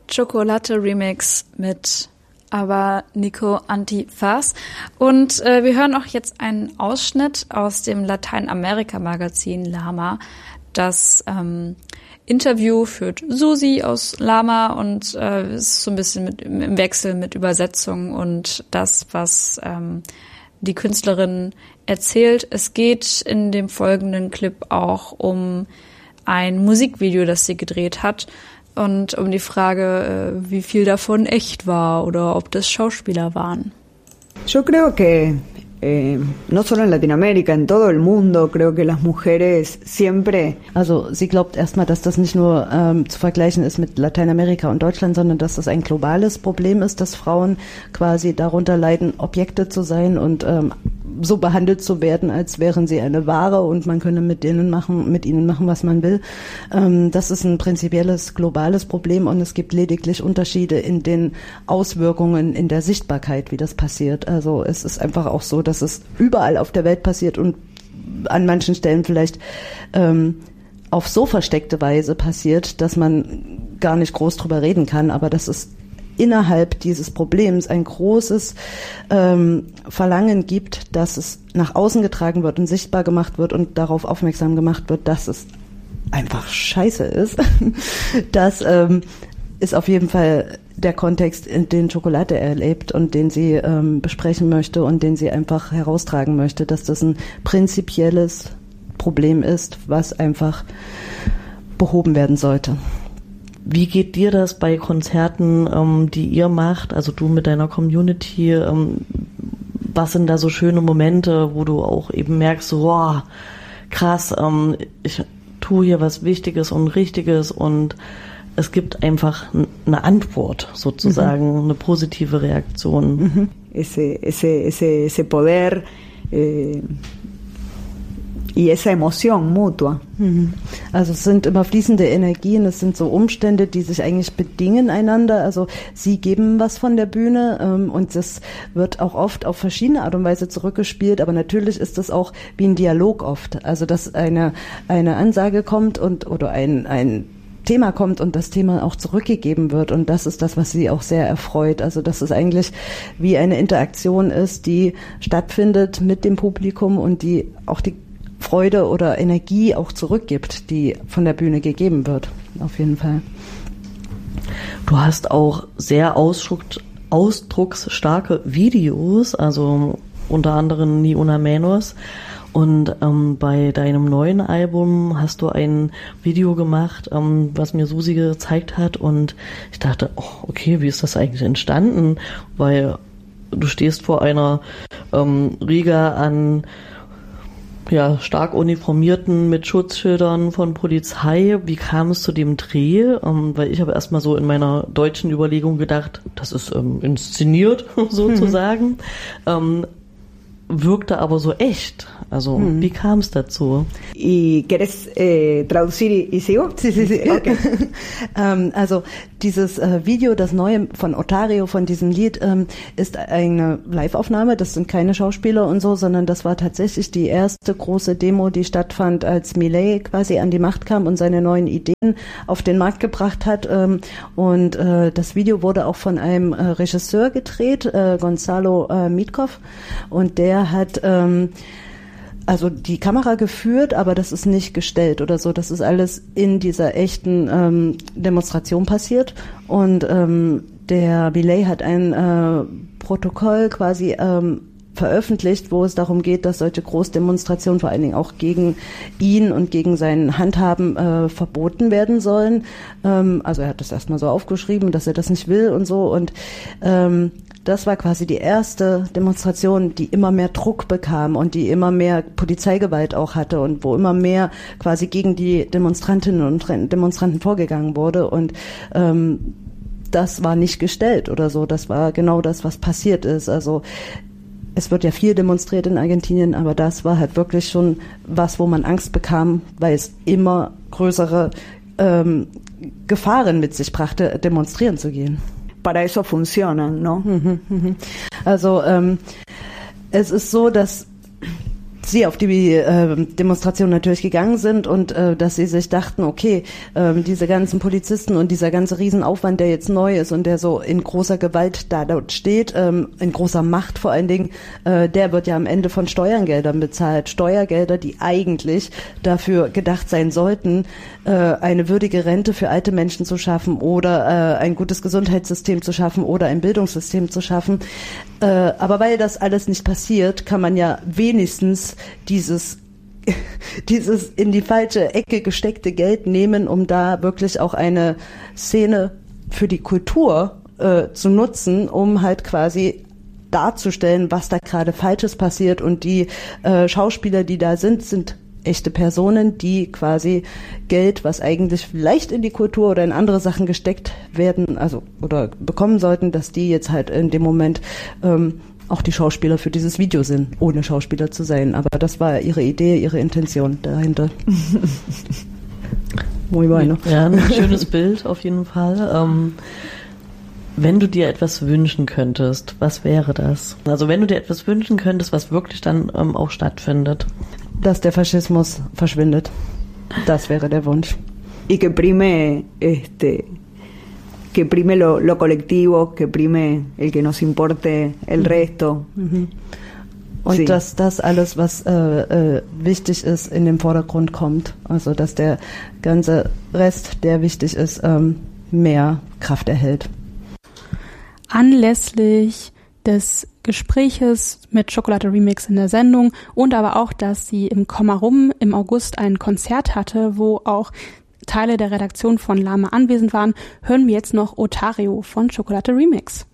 Chocolate Remix mit Abanico Antifaz. Und wir hören auch jetzt einen Ausschnitt aus dem Lateinamerika-Magazin Lama. Das Interview führt Susi aus Lama und ist so ein bisschen im Wechsel mit Übersetzung und das, was die Künstlerin erzählt. Es geht in dem folgenden Clip auch um ein Musikvideo, das sie gedreht hat und um die Frage, wie viel davon echt war oder ob das Schauspieler waren. Yo creo que no solo en Latinoamérica, en todo el mundo, creo que las mujeres siempre... Also sie glaubt erstmal, dass das nicht nur zu vergleichen ist mit Lateinamerika und Deutschland, sondern dass das ein globales Problem ist, dass Frauen quasi darunter leiden, Objekte zu sein und so behandelt zu werden, als wären sie eine Ware und man könne mit ihnen machen, was man will. Das ist ein prinzipielles globales Problem und es gibt lediglich Unterschiede in den Auswirkungen, in der Sichtbarkeit, wie das passiert. Also es ist einfach auch so, dass es überall auf der Welt passiert und an manchen Stellen vielleicht auf so versteckte Weise passiert, dass man gar nicht groß drüber reden kann, aber das ist innerhalb dieses Problems ein großes Verlangen gibt, dass es nach außen getragen wird und sichtbar gemacht wird und darauf aufmerksam gemacht wird, dass es einfach scheiße ist. Das ist auf jeden Fall der Kontext, in den Chocolate erlebt und den sie besprechen möchte und den sie einfach heraustragen möchte, dass das ein prinzipielles Problem ist, was einfach behoben werden sollte. Wie geht dir das bei Konzerten, die ihr macht, also du mit deiner Community, was sind da so schöne Momente, wo du auch eben merkst, wow, krass, ich tue hier was Wichtiges und Richtiges und es gibt einfach eine Antwort sozusagen, eine positive Reaktion. Ese poder y esa emoción mutua. Also es sind immer fließende Energien, es sind so Umstände, die sich eigentlich bedingen einander. Also sie geben was von der Bühne und das wird auch oft auf verschiedene Art und Weise zurückgespielt, aber natürlich ist das auch wie ein Dialog oft. Also dass eine Ansage kommt oder ein Thema kommt und das Thema auch zurückgegeben wird und das ist das, was sie auch sehr erfreut. Also dass es eigentlich wie eine Interaktion ist, die stattfindet mit dem Publikum und die auch die Freude oder Energie auch zurückgibt, die von der Bühne gegeben wird, auf jeden Fall. Du hast auch sehr ausdrucksstarke Videos, also unter anderem Ni Una Menos. Und bei deinem neuen Album hast du ein Video gemacht, was mir Susi gezeigt hat und ich dachte, oh, okay, wie ist das eigentlich entstanden? Weil du stehst vor einer Riege an stark uniformierten mit Schutzschildern von Polizei. Wie kam es zu dem Dreh? Weil ich habe erstmal so in meiner deutschen Überlegung gedacht, das ist inszeniert sozusagen. Wirkte aber so echt. Also, wie kam es dazu? ¿Y quieres traducir y sigo? Sí. Okay. Also, dieses Video, das neue von Otario, von diesem Lied, ist eine Live-Aufnahme. Das sind keine Schauspieler und so, sondern das war tatsächlich die erste große Demo, die stattfand, als Milei quasi an die Macht kam und seine neuen Ideen auf den Markt gebracht hat. Und das Video wurde auch von einem Regisseur gedreht, Gonzalo Mitkov. Und der hat also die Kamera geführt, aber das ist nicht gestellt oder so. Das ist alles in dieser echten Demonstration passiert. Und der Milei hat ein Protokoll quasi veröffentlicht, wo es darum geht, dass solche Großdemonstrationen vor allen Dingen auch gegen ihn und gegen sein Handhaben verboten werden sollen. Also er hat das erstmal so aufgeschrieben, dass er das nicht will und so. Und das war quasi die erste Demonstration, die immer mehr Druck bekam und die immer mehr Polizeigewalt auch hatte und wo immer mehr quasi gegen die Demonstrantinnen und Demonstranten vorgegangen wurde. Und das war nicht gestellt oder so. Das war genau das, was passiert ist. Also es wird ja viel demonstriert in Argentinien, aber das war halt wirklich schon was, wo man Angst bekam, weil es immer größere Gefahren mit sich brachte, demonstrieren zu gehen. Para eso funcionan, ¿no? Also es ist so, dass sie auf die Demonstration natürlich gegangen sind und dass sie sich dachten, okay, diese ganzen Polizisten und dieser ganze Riesenaufwand, der jetzt neu ist und der so in großer Gewalt da dort steht, in großer Macht vor allen Dingen, der wird ja am Ende von Steuergeldern bezahlt. Steuergelder, die eigentlich dafür gedacht sein sollten, eine würdige Rente für alte Menschen zu schaffen oder ein gutes Gesundheitssystem zu schaffen oder ein Bildungssystem zu schaffen. Aber weil das alles nicht passiert, kann man ja wenigstens dieses in die falsche Ecke gesteckte Geld nehmen, um da wirklich auch eine Szene für die Kultur zu nutzen, um halt quasi darzustellen, was da gerade Falsches passiert. Und die Schauspieler, die da sind echte Personen, die quasi Geld, was eigentlich vielleicht in die Kultur oder in andere Sachen gesteckt werden, also oder bekommen sollten, dass die jetzt halt in dem Moment auch die Schauspieler für dieses Video sind, ohne Schauspieler zu sein. Aber das war ihre Idee, ihre Intention dahinter. Muy bueno. Ja, ein schönes Bild auf jeden Fall. Wenn du dir etwas wünschen könntest, was wäre das? Also wenn du dir etwas wünschen könntest, was wirklich dann auch stattfindet. Dass der Faschismus verschwindet. Das wäre der Wunsch. Y que prime lo colectivo, que prime el que nos importe el resto. Und sí. Dass das alles, was wichtig ist, in den Vordergrund kommt. Also dass der ganze Rest, der wichtig ist, mehr Kraft erhält. Anlässlich des Gespräches mit Schokolade Remix in der Sendung und aber auch, dass sie im Komarum im August ein Konzert hatte, wo auch Teile der Redaktion von Lama anwesend waren, hören wir jetzt noch Otario von Schokolade Remix.